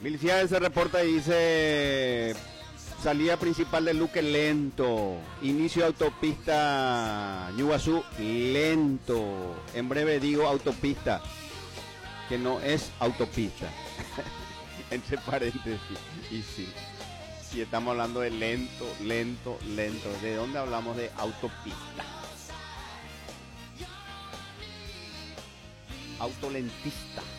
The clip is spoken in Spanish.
Felicidades, se reporta y dice: salida principal de Luque lento, inicio de autopista Ñuguazú lento, en breve digo autopista, que no es autopista, entre paréntesis, y sí, si estamos hablando de lento, lento, lento, ¿de dónde hablamos de autopista? Autolentista.